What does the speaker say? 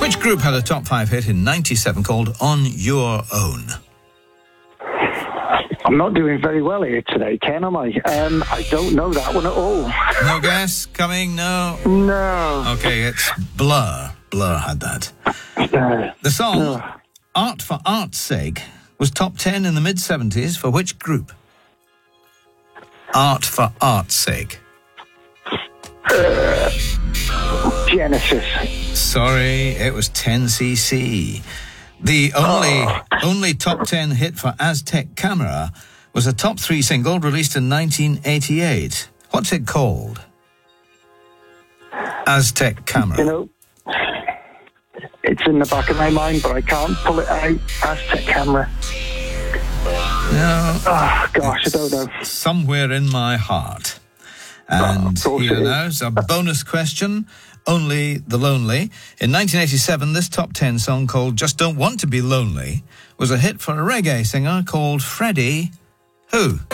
Which group had a top 5 hit in 97 called On Your Own? I'm not doing very well here today, Ken, am I? I don't know that one at all. No guess coming? No? No. Okay, it's Blur. Blur had that. The song, Art for Art's Sake, was top 10 in the mid-70s for which group? Art for Art's Sake. Genesis. Sorry, it was 10cc. The only top 10 hit for Aztec Camera was a top 3 single released in 1988. What's it called? Aztec Camera. You know, it's in the back of my mind, but I can't pull it out. Aztec Camera. No. Oh, gosh, I don't know. Somewhere in my heart. And here now is a bonus question. Only the Lonely. In 1987, this top 10 song called Just Don't Want to Be Lonely was a hit for a reggae singer called Freddie who?